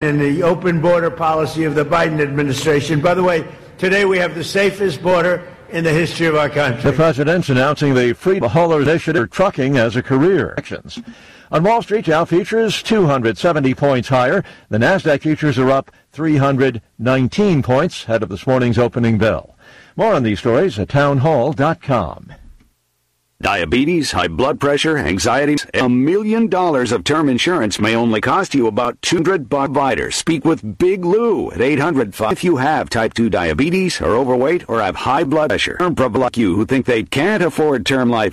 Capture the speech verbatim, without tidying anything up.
and the open border policy of the Biden administration. By the way, today we have the safest border in the history of our country. The president's announcing the Free Hauler Initiative trucking as a career. On Wall Street, Dow futures two hundred seventy points higher. The NASDAQ futures are up three hundred nineteen points ahead of this morning's opening bell. More on these stories at townhall dot com. Diabetes, high blood pressure, anxiety. A million dollars of term insurance may only cost you about two hundred bucks. Providers. Speak with Big Lou at eight hundred five. If you have type two diabetes, are overweight, or have high blood pressure, or like you who think they can't afford term life